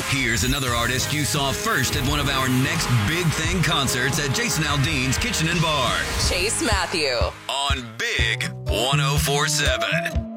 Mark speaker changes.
Speaker 1: Here's another artist you saw first at one of our next Big Thing concerts at Jason Aldean's Kitchen and Bar.
Speaker 2: Chase Matthew.
Speaker 1: On Big 1047.